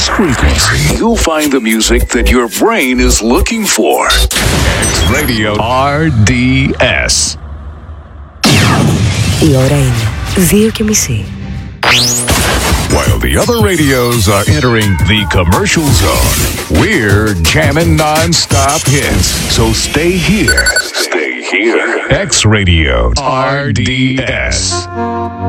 this frequency, you'll find the music that your brain is looking for. X Radio RDS. Η ώρα είναι 2:30. While the other radios are entering the commercial zone, we're jamming non-stop hits. So stay here. Stay here. X Radio RDS.